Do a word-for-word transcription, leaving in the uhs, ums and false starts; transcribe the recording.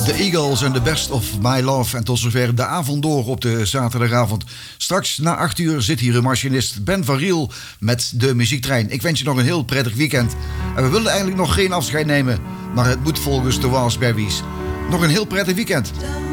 The Eagles en The Best of My Love. En tot zover de avond door op de zaterdagavond. Straks na acht uur zit hier een machinist Ben van Riel met de muziektrein. Ik wens je nog een heel prettig weekend. En we willen eigenlijk nog geen afscheid nemen, maar het moet volgens de Wasberries. Nog een heel prettig weekend.